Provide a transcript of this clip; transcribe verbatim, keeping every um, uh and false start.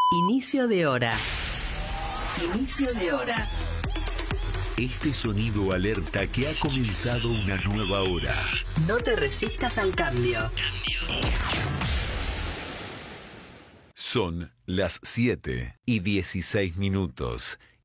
Inicio de hora. Inicio de hora. Este sonido alerta que ha comenzado una nueva hora. No te resistas al cambio. Son las siete y dieciséis minutos